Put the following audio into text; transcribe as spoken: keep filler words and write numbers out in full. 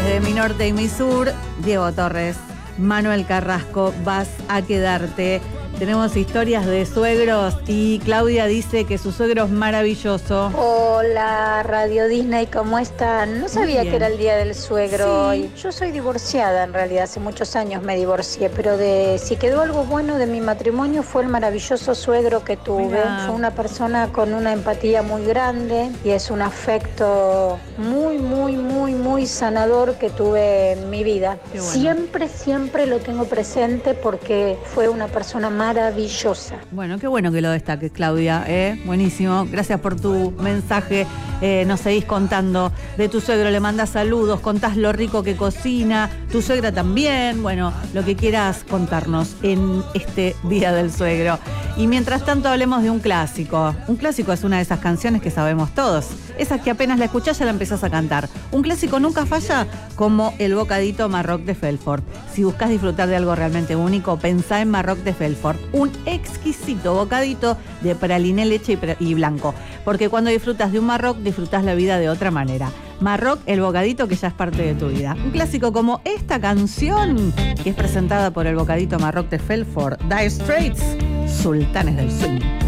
Desde mi norte y mi sur, Diego Torres, Manuel Carrasco, vas a quedarte. Tenemos historias de suegros y Claudia dice que su suegro es maravilloso. Hola, Radio Disney, ¿cómo están? No sabía que era el día del suegro Sí. hoy. Yo soy divorciada en realidad, hace muchos años me divorcié, pero de si quedó algo bueno de mi matrimonio fue el maravilloso suegro que tuve. Mirá. Fue una persona con una empatía muy grande y es un afecto muy, muy, muy, muy sanador que tuve en mi vida. Qué bueno. Siempre, siempre lo tengo presente porque fue una persona maravillosa. Bueno, qué bueno que lo destaques, Claudia, ¿eh? Buenísimo. Gracias por tu mensaje. Eh, nos seguís contando de tu suegro, le mandás saludos, contás lo rico que cocina, tu suegra también, bueno, lo que quieras contarnos en este Día del Suegro. Y mientras tanto hablemos de un clásico. Un clásico es una de esas canciones que sabemos todos, esas que apenas la escuchás ya la empezás a cantar. Un clásico nunca falla, como el bocadito Marroc de Felfort. Si buscas disfrutar de algo realmente único, pensá en Marroc de Felfort, un exquisito bocadito de praliné, leche y, pra- y blanco. Porque cuando disfrutas de un Marroc, disfrutás la vida de otra manera. Marroc, el bocadito que ya es parte de tu vida. Un clásico como esta canción, que es presentada por el bocadito Marroc de Felfort, Dire Straits, Sultanes del Swing.